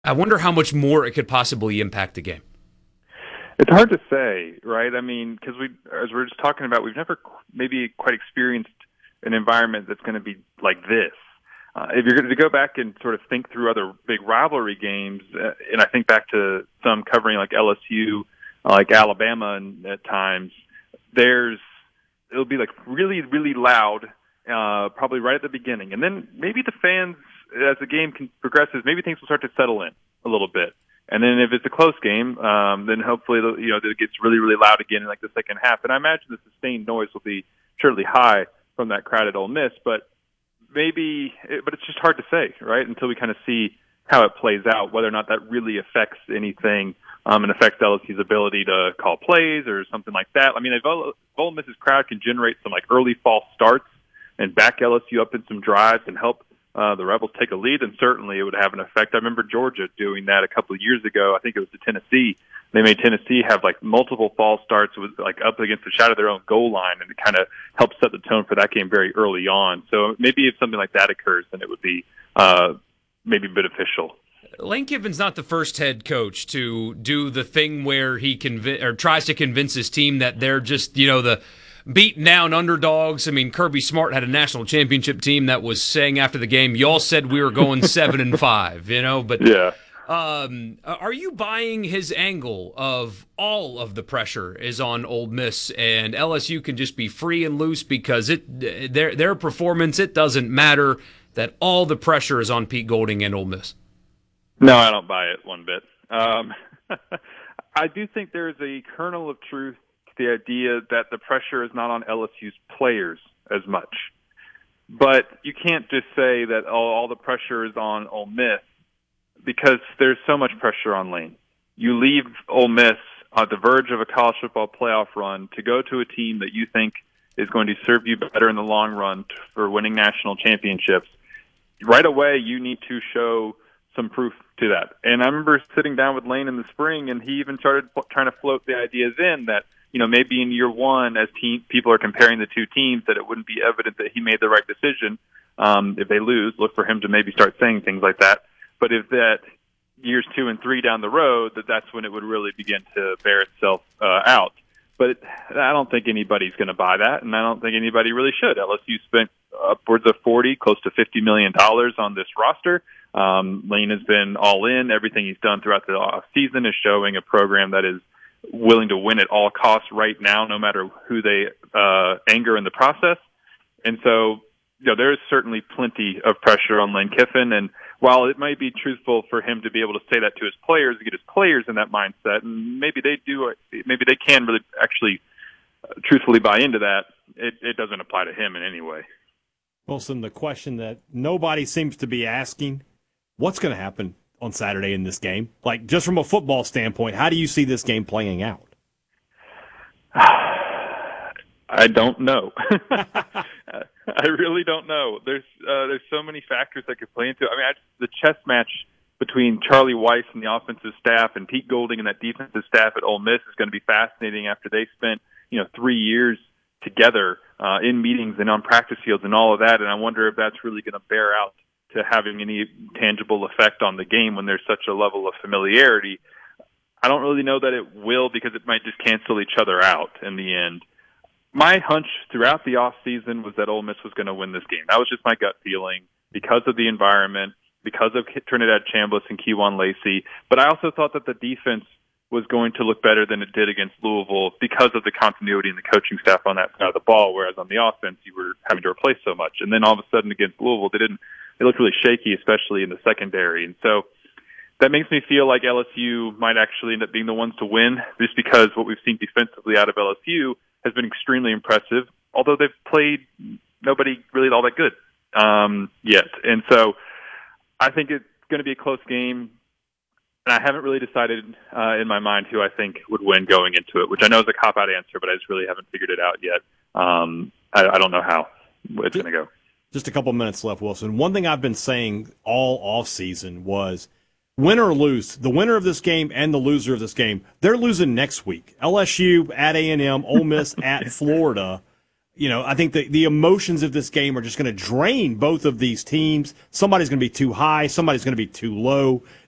I wonder how much more it could possibly impact the game. It's hard to say, right? I mean, because as we're just talking about, we've never maybe quite experienced an environment that's going to be like this. If you're going to go back and sort of think through other big rivalry games, and I think back to some covering like LSU, like Alabama, and at times, it'll be like really, really loud, probably right at the beginning, and then maybe the fans, as the game progresses, maybe things will start to settle in a little bit. And then if it's a close game, then hopefully it gets really, really loud again in like the second half. And I imagine the sustained noise will be surely high from that crowd at Ole Miss, but it's just hard to say, right? Until we kind of see how it plays out, whether or not that really affects anything and affects LSU's ability to call plays or something like that. I mean, if Ole Miss's crowd can generate some like early false starts and back LSU up in some drives and help the Rebels take a lead, then certainly it would have an effect. I remember Georgia doing that a couple of years ago. I think it was to Tennessee. They made Tennessee have like multiple false starts with like up against the shadow of their own goal line, and it kind of helped set the tone for that game very early on. So maybe if something like that occurs, then it would be maybe beneficial. Lane Kiffin's not the first head coach to do the thing where he tries to convince his team that they're just, the beaten down underdogs. I mean, Kirby Smart had a national championship team that was saying after the game, y'all said we were going 7-5, but yeah. Are you buying his angle of all of the pressure is on Ole Miss and LSU can just be free and loose because their performance, it doesn't matter, that all the pressure is on Pete Golding and Ole Miss? No, I don't buy it one bit. I do think there is a kernel of truth to the idea that the pressure is not on LSU's players as much. But you can't just say that all the pressure is on Ole Miss because there's so much pressure on Lane. You leave Ole Miss on the verge of a college football playoff run to go to a team that you think is going to serve you better in the long run for winning national championships. Right away, you need to show some proof to that. And I remember sitting down with Lane in the spring, and he even started trying to float the ideas in that, maybe in year one, as people are comparing the two teams, that it wouldn't be evident that he made the right decision. If they lose, look for him to maybe start saying things like that. But if that years 2 and 3 down the road, that's when it would really begin to bear itself out. But I don't think anybody's going to buy that, and I don't think anybody really should. LSU spent upwards of close to $50 million on this roster. Lane has been all in. Everything he's done throughout the offseason is showing a program that is willing to win at all costs right now, no matter who they anger in the process. And so, there is certainly plenty of pressure on Lane Kiffin. And while it might be truthful for him to be able to say that to his players, to get his players in that mindset, and maybe they can really actually truthfully buy into that, it doesn't apply to him in any way. Wilson, the question that nobody seems to be asking, what's going to happen on Saturday in this game? Like, just from a football standpoint, how do you see this game playing out? I don't know. I really don't know. There's so many factors that could play into it. I mean, the chess match between Charlie Weiss and the offensive staff and Pete Golding and that defensive staff at Ole Miss is going to be fascinating after they spent 3 years together in meetings and on practice fields and all of that. And I wonder if that's really going to bear out to having any tangible effect on the game when there's such a level of familiarity. I don't really know that it will, because it might just cancel each other out in the end. My hunch throughout the offseason was that Ole Miss was going to win this game. That was just my gut feeling because of the environment, because of Trinidad Chambliss and Kejuan Lacey. But I also thought that the defense was going to look better than it did against Louisville because of the continuity and the coaching staff on that side of the ball, whereas on the offense you were having to replace so much. And then all of a sudden against Louisville, they looked really shaky, especially in the secondary. And so that makes me feel like LSU might actually end up being the ones to win, just because what we've seen defensively out of LSU has been extremely impressive, although they've played nobody really all that good yet. And so I think it's going to be a close game, and I haven't really decided in my mind who I think would win going into it, which I know is a cop-out answer, but I just really haven't figured it out yet. I don't know how it's going to go. Just a couple minutes left, Wilson. One thing I've been saying all offseason was, win or lose, the winner of this game and the loser of this game, they're losing next week. LSU at A&M, Ole Miss at Florida. I think the emotions of this game are just going to drain both of these teams. Somebody's going to be too high. Somebody's going to be too low.